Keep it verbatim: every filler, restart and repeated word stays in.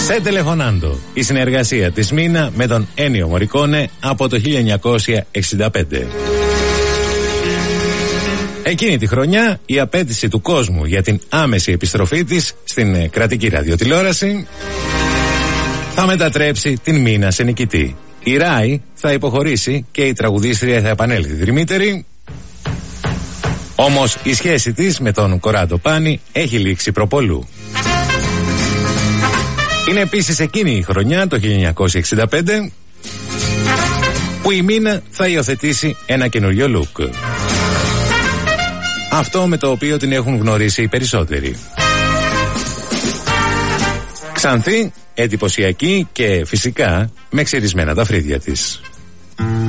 Σε Τελεφωνάντο, η συνεργασία της Μίνα με τον Ένιο Μωρικόνε από το χίλια εννιακόσια εξήντα πέντε. Εκείνη τη χρονιά η απέτηση του κόσμου για την άμεση επιστροφή της στην κρατική ραδιοτηλεόραση θα μετατρέψει την Μίνα σε νικητή. Η Ράη θα υποχωρήσει και η τραγουδίστρια θα επανέλθει δρυμύτερη. Όμως η σχέση της με τον Κοράντο Πάνη έχει λήξει προπολού. Είναι επίσης εκείνη η χρονιά, το χίλια εννιακόσια εξήντα πέντε, που η Μίνα θα υιοθετήσει ένα καινούριο look. Αυτό με το οποίο την έχουν γνωρίσει οι περισσότεροι. Ξανθή, εντυπωσιακή και φυσικά με ξυρισμένα τα φρύδια της.